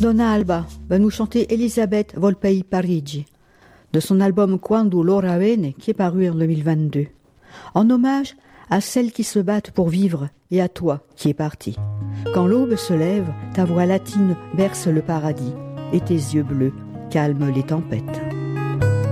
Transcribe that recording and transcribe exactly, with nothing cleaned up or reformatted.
Donna Alba va nous chanter Elisabeth Volpei Parigi, de son album Quando l'ora bene, qui est paru en deux mille vingt-deux, en hommage à celles qui se battent pour vivre et à toi qui es parti. Quand l'aube se lève, ta voix latine berce le paradis et tes yeux bleus calment les tempêtes.